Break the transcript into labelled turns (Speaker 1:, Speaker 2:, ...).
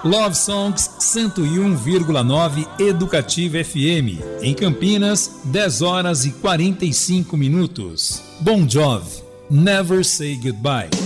Speaker 1: Love Songs 101,9 Educativa FM. Em Campinas, 10 horas e 45 minutos. Bon Jovi, Never Say Goodbye.